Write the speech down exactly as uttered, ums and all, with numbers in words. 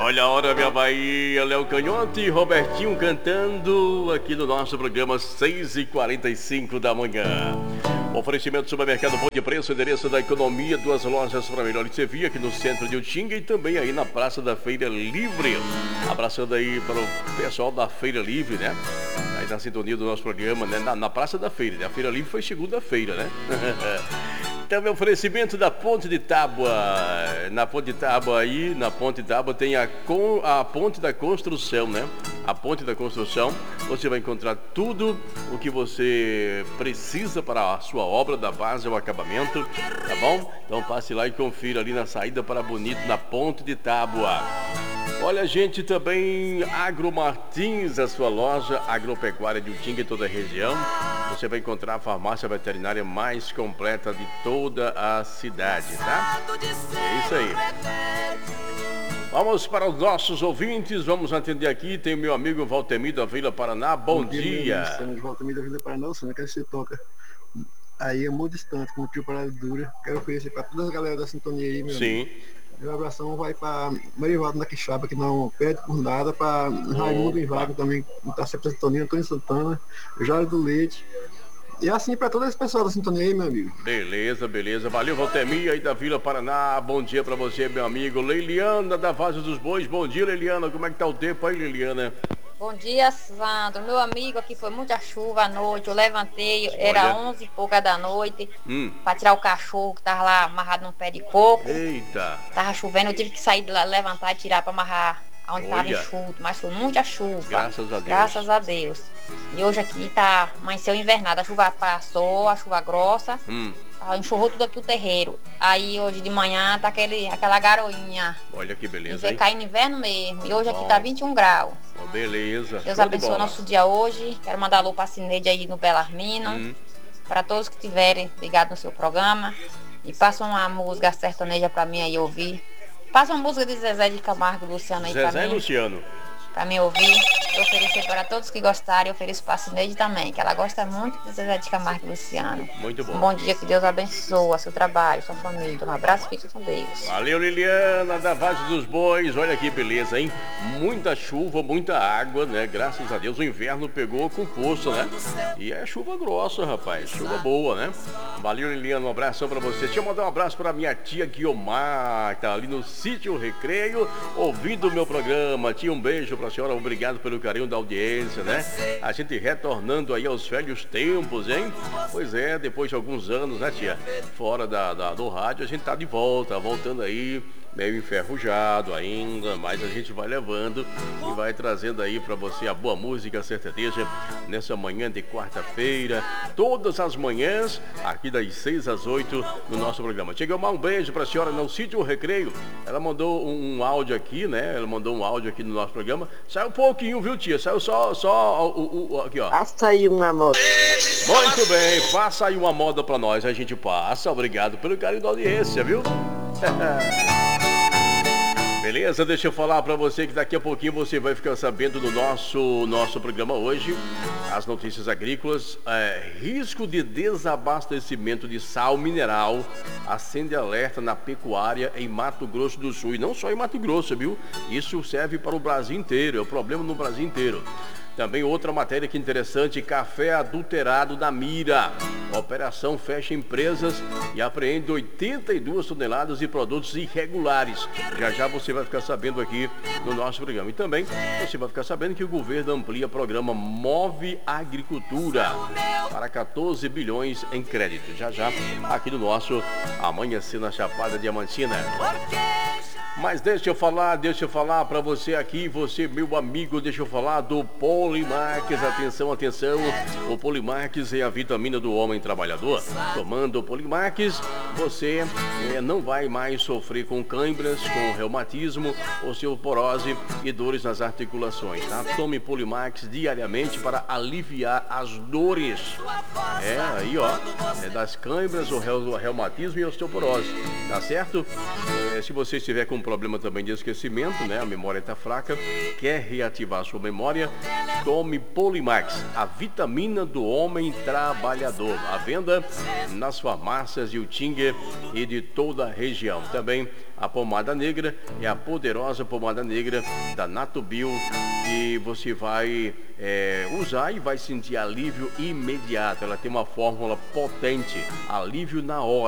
Olha a hora, minha Bahia, Léo Canhoto e Robertinho cantando aqui no nosso programa seis e quarenta e cinco da manhã. Oferecimento do supermercado Bom de Preço, endereço da economia, duas lojas para melhor de servir aqui no centro de Utinga e também aí na Praça da Feira Livre. Abraçando aí para o pessoal da Feira Livre, né? Aí na sintonia do nosso programa, né? Na, na Praça da Feira, né? A Feira Livre foi segunda-feira, né? Também oferecimento da Ponte de Tábua. Na Ponte de Tábua aí, na Ponte de Tábua tem a, com, a Ponte da Construção, né? A Ponte da Construção, você vai encontrar tudo o que você precisa para a sua obra, da base ao acabamento, tá bom? Então passe lá e confira ali na saída para Bonito, na Ponte de Tábua. Olha, gente, também Agro Martins, a sua loja agropecuária de Utinga e toda a região. Você vai encontrar a farmácia veterinária mais completa de toda a cidade, tá? É isso aí. Vamos para os nossos ouvintes, vamos atender aqui. Tem o meu amigo Valtemir da Vila Paraná. Bom, Bom dia. dia. Valtemir da Vila Paraná, você não quer que você toca. Aí é muito distante, com o tio Parada Dura. Quero oferecer para todas as galera da sintonia aí, meu Sim. amigo. Meu abração vai para Marivaldo na Quixaba, que não perde por nada, para Raimundo em Vago também, que está sempre na sintonia, Antônio Santana, Jário do Leite. E assim para todas as pessoas da sintonia aí, meu amigo. Beleza, beleza. Valeu, Valtemir aí da Vila Paraná. Bom dia para você, meu amigo. Leiliana da Vaz dos Bois. Bom dia, Leiliana. Como é que tá o tempo aí, Leiliana? Bom dia, Sandro. Meu amigo, aqui foi muita chuva à noite. Eu levantei, era onze e pouca da noite, hum. para tirar o cachorro que tava lá amarrado num pé de coco. Eita! Tava chovendo, eu tive que sair de lá, levantar e tirar para amarrar onde tava enxuto. Mas foi muita chuva. Graças a Deus. Graças a Deus. E hoje aqui tá, amanheceu invernado. A chuva passou, a chuva grossa. Hum. Enxurrou tudo aqui o terreiro. Aí hoje de manhã tá aquele, aquela garoinha. Olha que beleza, hein? Vai cair no inverno mesmo. E hoje bom. Aqui tá vinte e um graus. Oh, beleza. Deus abençoe o nosso dia hoje. Quero mandar alô pra Cineide aí no Belarmino. Hum. Para todos que estiverem ligados no seu programa. E passa uma música sertaneja pra mim aí ouvir. Passa uma música de Zezé de Camargo e Luciano aí Zezé pra mim. Zezé e Luciano. Pra me ouvir, eu oferecer para todos que gostarem, eu ofereço para a Cineide também, que ela gosta muito de Zezé de Camargo e Luciano. Muito bom. Um bom dia, que Deus abençoe seu trabalho, sua família. Um abraço, fique com Deus. Valeu, Liliana, da Vaz dos Bois. Olha que beleza, hein? Muita chuva, muita água, né? Graças a Deus o inverno pegou com força, né? E é chuva grossa, rapaz, chuva boa, né? Valeu, Liliana, um abraço pra você. Deixa eu mandar um abraço pra minha tia Guiomar, que tá ali no Sítio Recreio, ouvindo o meu programa. Tia, um beijo pra senhora, obrigado pelo carinho da audiência, né? A gente retornando aí aos velhos tempos, hein? Pois é, depois de alguns anos, né, tia? Fora da, da, do rádio, a gente tá de volta, voltando aí, meio enferrujado ainda, mas a gente vai levando e vai trazendo aí pra você a boa música sertaneja nessa manhã de quarta-feira, todas as manhãs, aqui das seis às oito no nosso programa. Chega um beijo pra senhora no Sítio Recreio. Ela mandou um, um áudio aqui, né? Ela mandou um áudio aqui no nosso programa. Saiu um pouquinho, viu, tia? Saiu só, só o, o, o aqui, ó. Passa aí uma moda. Muito bem, passa aí uma moda pra nós, a gente passa. Obrigado pelo carinho da audiência, viu? Beleza, deixa eu falar pra você que daqui a pouquinho você vai ficar sabendo do nosso, nosso programa hoje, as notícias agrícolas. É, risco de desabastecimento de sal mineral acende alerta na pecuária em Mato Grosso do Sul. E não só em Mato Grosso, viu? Isso serve para o Brasil inteiro, é o problema no Brasil inteiro. Também outra matéria que interessante, café adulterado na mira. A operação fecha empresas e apreende oitenta e duas toneladas de produtos irregulares. Já já você vai ficar sabendo aqui no nosso programa. E também você vai ficar sabendo que o governo amplia o programa Move Agricultura para quatorze bilhões em crédito. Já já aqui no nosso Amanhecer na Chapada Diamantina. Mas deixa eu falar, deixa eu falar para você aqui, você, meu amigo, deixa eu falar do Polimarques. Atenção, atenção, o Polimarques é a vitamina do homem trabalhador. Tomando o Polimarques, você é, não vai mais sofrer com câimbras, com reumatismo, osteoporose e dores nas articulações, tá? Tome Polimarques diariamente para aliviar as dores. É, aí, ó, é das câimbras, o reumatismo e a osteoporose, tá certo? É, se você estiver com problema também de esquecimento, né? A memória está fraca, quer reativar a sua memória, tome Polimax, a vitamina do homem trabalhador. À venda nas farmácias de Utinga e de toda a região. Também A pomada negra é a poderosa pomada negra da Natubio, e você vai é, usar e vai sentir alívio imediato. Ela tem uma fórmula potente, alívio na hora.